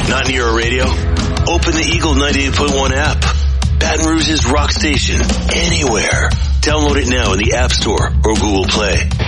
Not near a radio? Open the Eagle 98.1 app. Baton Rouge's rock station. Anywhere. Download it now in the App Store or Google Play.